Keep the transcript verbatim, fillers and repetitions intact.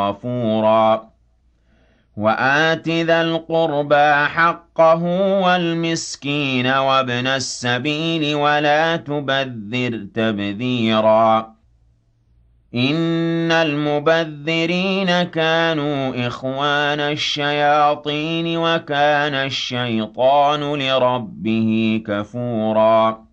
غَفُورًا وَآتِ ذَا الْقُرْبَىٰ حَقَّهُ وَالْمِسْكِينَ وَابْنَ السَّبِيلِ وَلَا تُبَذِّرْ تَبْذِيرًا إِنَّ الْمُبَذِّرِينَ كَانُوا إِخْوَانَ الشَّيَاطِينِ وَكَانَ الشَّيْطَانُ لِرَبِّهِ كَفُورًا